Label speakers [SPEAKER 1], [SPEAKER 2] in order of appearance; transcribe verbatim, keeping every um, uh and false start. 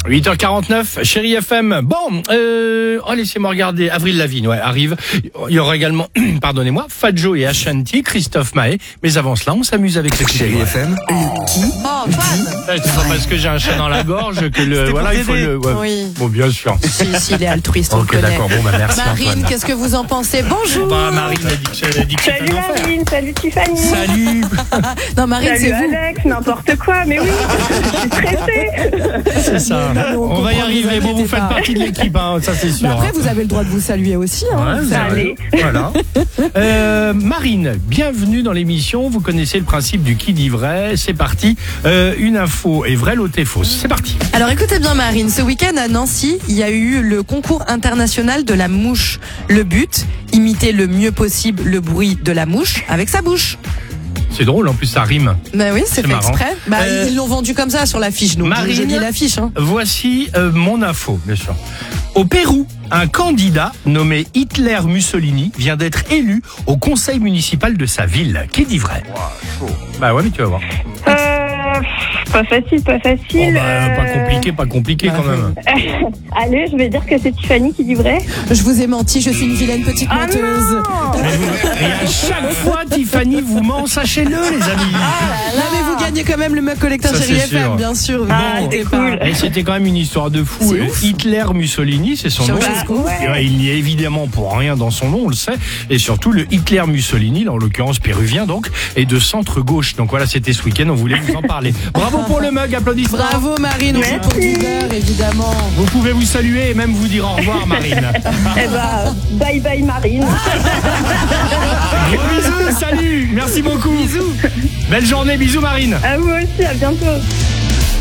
[SPEAKER 1] huit heures quarante-neuf, Chérie F M. Bon, euh, oh, laissez-moi regarder. Avril Lavigne, ouais, arrive. Il y aura également, pardonnez-moi, Fadjo et Ashanti, Christophe Mahé. Mais avant cela, on s'amuse avec le
[SPEAKER 2] Chérie F M.
[SPEAKER 3] Oh, fan.
[SPEAKER 1] C'est pas parce que j'ai un chat dans la gorge que le, voilà, il faut le, ouais.
[SPEAKER 3] Oui.
[SPEAKER 1] Bon, bien sûr.
[SPEAKER 3] Si, si, il est altruiste, on
[SPEAKER 1] Ok,
[SPEAKER 3] le connaît.
[SPEAKER 1] d'accord. Bon, bah, merci.
[SPEAKER 3] Marine,
[SPEAKER 1] Antoine.
[SPEAKER 3] qu'est-ce que vous en pensez? Bonjour.
[SPEAKER 1] Bah, Marine a dit que, a dit que
[SPEAKER 4] Salut
[SPEAKER 1] c'était l'enfer.
[SPEAKER 4] Marine, salut Tiffany.
[SPEAKER 1] Salut.
[SPEAKER 3] Non, Marine,
[SPEAKER 4] Salut
[SPEAKER 3] c'est vous.
[SPEAKER 4] Alex, n'importe quoi, mais oui, je suis stressée.
[SPEAKER 1] C'est ça.
[SPEAKER 3] Non, non, on
[SPEAKER 1] on va y
[SPEAKER 3] comprend,
[SPEAKER 1] arriver.
[SPEAKER 3] vous
[SPEAKER 1] Bon, vous
[SPEAKER 3] inquiétez
[SPEAKER 1] faites
[SPEAKER 3] pas.
[SPEAKER 1] partie de l'équipe, hein, ça c'est sûr.
[SPEAKER 3] Mais après,
[SPEAKER 1] hein.
[SPEAKER 3] vous avez le droit de vous saluer aussi. Hein.
[SPEAKER 1] Ouais, vous avez
[SPEAKER 4] Allez.
[SPEAKER 1] raison. Voilà. Euh, Marine, bienvenue dans l'émission. Vous connaissez le principe du qui dit vrai. C'est parti. Euh, une info est vraie, l'autre est fausse. C'est parti.
[SPEAKER 3] Alors écoutez bien Marine, ce week-end à Nancy, il y a eu le concours international de la mouche. Le but, imiter le mieux possible le bruit de la mouche avec sa bouche.
[SPEAKER 1] C'est drôle, en plus ça rime.
[SPEAKER 3] Bah oui, c'est
[SPEAKER 1] C'est
[SPEAKER 3] fait
[SPEAKER 1] marrant.
[SPEAKER 3] exprès. Bah,
[SPEAKER 1] Euh,
[SPEAKER 3] ils l'ont vendu comme ça sur l'affiche, donc
[SPEAKER 1] Marine,
[SPEAKER 3] je lis l'affiche. Hein.
[SPEAKER 1] Voici euh, mon info, bien sûr. Au Pérou, un candidat nommé Hitler Mussolini vient d'être élu au conseil municipal de sa ville. Qui dit vrai? Bah ouais, mais tu vas voir.
[SPEAKER 4] Euh, pas facile, pas
[SPEAKER 1] Oh,
[SPEAKER 4] facile.
[SPEAKER 1] bah,
[SPEAKER 4] euh,
[SPEAKER 1] Pas compliqué, pas compliqué
[SPEAKER 3] bah,
[SPEAKER 1] quand même.
[SPEAKER 4] Allez, je vais dire que c'est Tiffany qui dit vrai.
[SPEAKER 3] Je vous ai menti, je suis une vilaine petite
[SPEAKER 4] Ah
[SPEAKER 3] menteuse.
[SPEAKER 4] non.
[SPEAKER 1] Mais vous- et à chaque fois, Tiffany vous ment, sachez-le, les amis.
[SPEAKER 3] Là, mais vous gagnez quand même le mug collecteur
[SPEAKER 1] Ça,
[SPEAKER 3] Chérie
[SPEAKER 1] c'est
[SPEAKER 3] F M,
[SPEAKER 1] sûr.
[SPEAKER 3] bien sûr.
[SPEAKER 4] Ah,
[SPEAKER 3] Bon,
[SPEAKER 4] c'est
[SPEAKER 3] t'es
[SPEAKER 4] cool.
[SPEAKER 3] pas-
[SPEAKER 1] Et c'était quand même une histoire de fou.
[SPEAKER 3] C'est
[SPEAKER 1] Euh,
[SPEAKER 3] ouf.
[SPEAKER 1] Hitler Mussolini, c'est son nom.
[SPEAKER 3] Ceausescu.
[SPEAKER 4] Bah,
[SPEAKER 1] Et ouais, il n'y est évidemment pour rien dans son nom, on le sait. Et surtout, le Hitler Mussolini, là, en l'occurrence péruvien, donc, est de centre-gauche. Donc voilà, c'était ce week-end, on voulait vous en parler. Bravo pour le mug, applaudissements.
[SPEAKER 3] Bravo Marine, aussi
[SPEAKER 4] Merci.
[SPEAKER 3] pour du beurre, évidemment.
[SPEAKER 1] Vous pouvez vous saluer et même vous dire au revoir, Marine.
[SPEAKER 4] Eh bah, bye bye Marine.
[SPEAKER 1] Gros bisous, salut, merci beaucoup. Bisous. Belle journée, bisous, Marine.
[SPEAKER 4] À vous aussi, à bientôt.